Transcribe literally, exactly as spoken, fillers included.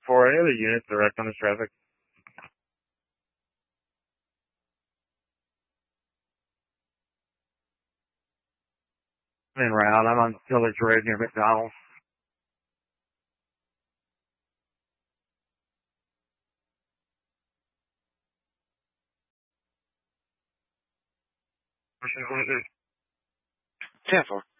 For any other units direct on this traffic? I'm in route. I'm on Village Road near McDonald's. ten four.